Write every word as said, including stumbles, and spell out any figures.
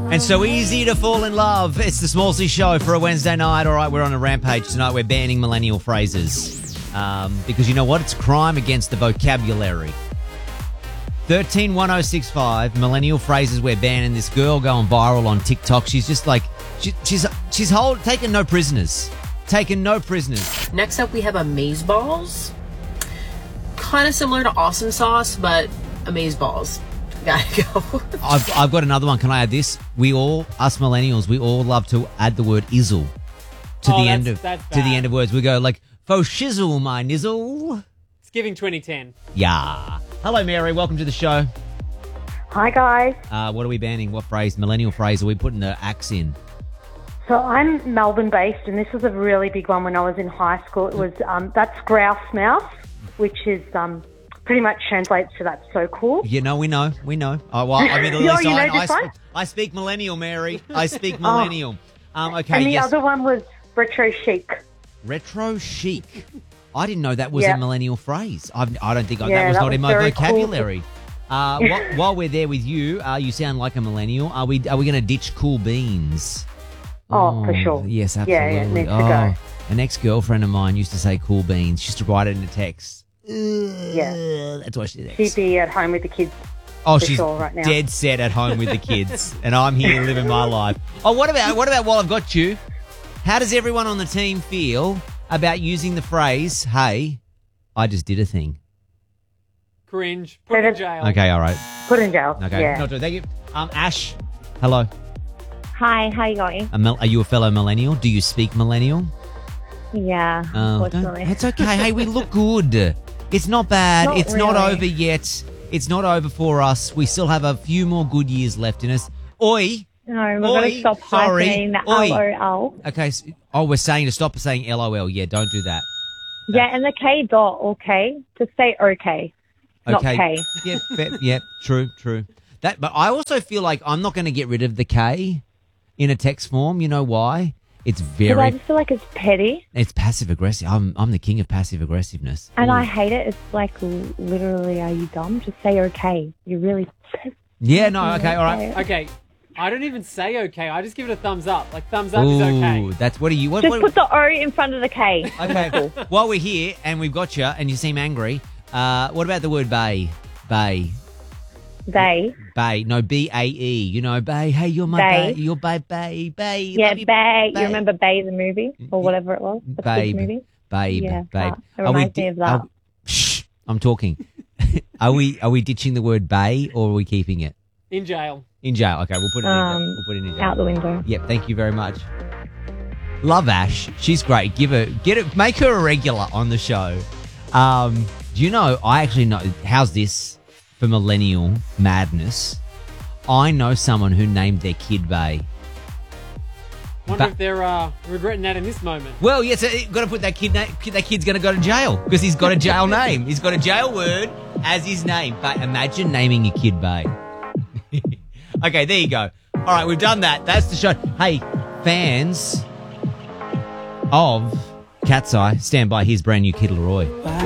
And so easy to fall in love. It's the Small C Show for a Wednesday night. All right, we're on a rampage tonight. We're banning millennial phrases. Um, because you know what? It's crime against the vocabulary. thirteen one oh six five, millennial phrases we're banning. This girl going viral on TikTok. She's just like, she, she's she's hold, taking no prisoners. Taking no prisoners. Next up, we have amazeballs. Kind of similar to awesome sauce, but amazeballs. Gotta go. I've, I've got another one. Can I add this? We all, us millennials, we all love to add the word izzle to Oh, the end that's- of that's to the bad. end of words. We go like, faux shizzle, my nizzle. It's giving twenty ten. Yeah. Hello, Mary. Welcome to the show. Hi guys. Uh, what are we banning? What phrase? Millennial phrase? Are we putting the axe in? So I'm Melbourne based, and this was a really big one when I was in high school. It was um, that's grouse mouth, which is um, pretty much translates to that's so cool. You know, we know, we know. Oh, well, I mean, at No, least you know I, I, this one? sp- I speak millennial, Mary. I speak millennial. Um, okay, And the yes. other one was retro chic. Retro chic. I didn't know that was Yeah. a millennial phrase. I've, I don't think I, Yeah, that was that not was in my very cool. vocabulary. Uh, wh- while we're there with you, uh, you sound like a millennial. Are we? Are we going to ditch cool beans? Oh, for sure. Yes, Yeah, absolutely. yeah, it needs to oh, go. an ex-girlfriend of mine used to say cool beans. She used to write it in a text. Yeah. That's why she did. She'd be at home with the kids. Oh, for she's sure right now. dead set at home with the kids, and I'm here living my life. Oh, what about what about while I've got you? How does everyone on the team feel about using the phrase, "Hey, I just did a thing"? Cringe. Put in jail. Okay, all right. Put in jail. Okay, Yeah. not true. Thank you. Um, Ash, hello. Hi, how you going? A mil- are you a fellow millennial? Do you speak millennial? Yeah, Um, don't- unfortunately. it's okay. Hey, we look good. It's not bad. Not it's not really. over yet. It's not over for us. We still have a few more good years left in us. Oi. No, we're Oi, going to stop sorry. hyphenating the Oi. L O L. Okay. So, oh, we're saying to stop saying L O L. Yeah, don't do that. Yeah, and the K dot, okay? Just say okay, not Okay. K. Yep. Yep. Yep. True. True. That. But I also feel like I'm not going to get rid of the K in a text form. You know why? It's Because I very. just feel like it's petty, It's passive aggressive. I'm. I'm the king of passive aggressiveness. and Ooh. I hate it. It's like, l- literally, are you dumb? Just say okay. You're really... Yeah. No. Okay. All right. Okay. I don't even say okay. I just give it a thumbs up. Like, thumbs up is okay. Ooh, that's what are you? What, Just what, put the O in front of the K. Okay. While we're here and we've got you and you seem angry, uh, what about the word bay? Bay. They. Bay. No, B A E. You know, bay. Hey, you're my Bae. bay. You're bay, bay, bay. Yeah, Love you, Bay. bae. You remember Bay the movie? Or whatever it was? The Babe. kids movie? Babe. Yeah, babe. that. It Are we reminds me di- of that. are- shh, I'm talking. are we are we ditching the word bay or are we keeping it? In jail. In jail. Okay, we'll put it in Um, jail. We'll put it in jail. Out the window. Yep, thank you very much. Love Ash. She's great. Give her, get it, make her a regular on the show. Um, do you know, I actually know, how's this for millennial madness? I know someone who named their kid Bay. Wonder Ba- if they're uh, regretting that in this moment. Well, yes, you've got to put that kid, na- that kid's going to go to jail because he's got a jail name. He's got a jail word as his name. But imagine naming your kid Bay. Okay, there you go. All right, we've done that. That's the show. Hey, fans of Cat's Eye, stand by. Here's brand new Kid Leroy.